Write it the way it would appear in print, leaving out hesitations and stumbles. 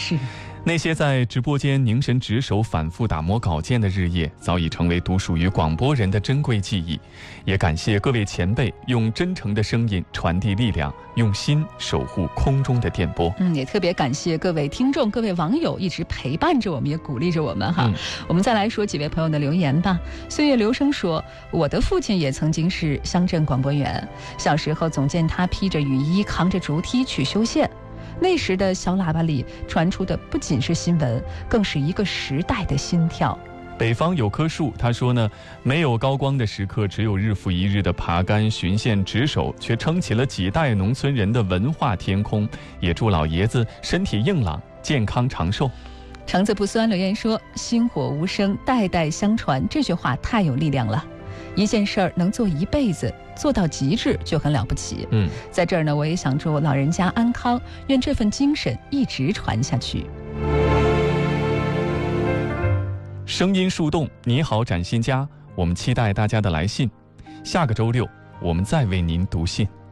是。 那些在直播间凝神值守、反复打磨稿件的日夜，早已成为独属于广播人的珍贵记忆。也感谢各位前辈用真诚的声音传递力量，用心守护空中的电波。 也特别感谢各位听众、各位网友一直陪伴着我们，也鼓励着我们哈。我们再来说几位朋友的留言吧。岁月流声说，我的父亲也曾经是乡镇广播员，小时候总见他披着雨衣，扛着竹梯去修线。那时的小喇叭里传出的不仅是新闻，更是一个时代的心跳。 北方有棵树，他说呢，没有高光的时刻，只有日复一日的爬杆巡线值守，却撑起了几代农村人的文化天空。也祝老爷子身体硬朗，健康长寿。 橙子不酸留言说，薪火无声，代代相传，这句话太有力量了。一件事儿能做一辈子，做到极致就很了不起。在这儿呢，我也想祝老人家安康，愿这份精神一直传下去。 声音树洞，你好崭新家，我们期待大家的来信。下个周六，我们再为您读信。